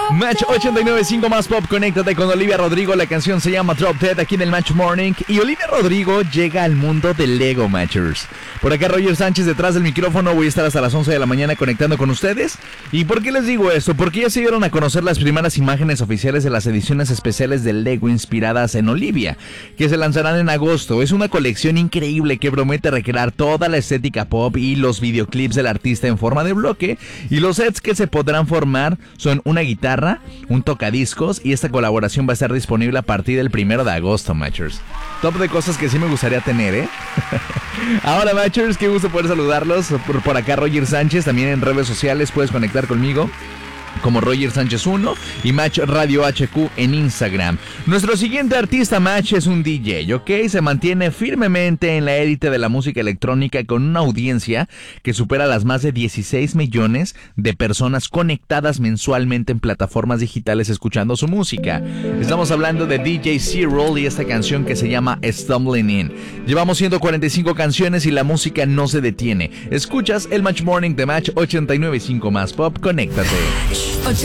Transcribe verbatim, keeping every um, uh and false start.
Match ochenta y nueve punto cinco más pop, conéctate con Olivia Rodrigo. La canción se llama Drop Dead aquí en el Match Morning. Y Olivia Rodrigo llega al mundo del Lego Matchers. Por acá Roger Sánchez detrás del micrófono. Voy a estar hasta las once de la mañana conectando con ustedes. ¿Y por qué les digo esto? Porque ya se dieron a conocer las primeras imágenes oficiales de las ediciones especiales del Lego inspiradas en Olivia, que se lanzarán en agosto. Es una colección increíble que promete recrear toda la estética pop y los videoclips del artista en forma de bloque. Y los sets que se podrán formar son una guitarra, un tocadiscos, y esta colaboración va a estar disponible a partir del primero de agosto, Matchers. Top de cosas que sí me gustaría tener, ¿eh? Ahora, Matchers, qué gusto poder saludarlos. Por, por acá Roger Sánchez, también en redes sociales puedes conectar conmigo como Roger Sánchez uno y Match Radio H Q en Instagram. Nuestro siguiente artista, Match, es un D J, ¿ok? Se mantiene firmemente en la élite de la música electrónica con una audiencia que supera las más de dieciséis millones de personas conectadas mensualmente en plataformas digitales escuchando su música. Estamos hablando de D J C-Roll y esta canción que se llama Stumbling In. Llevamos ciento cuarenta y cinco canciones y la música no se detiene. Escuchas el Match Morning de Match ochenta y nueve punto cinco más pop, conéctate. ochenta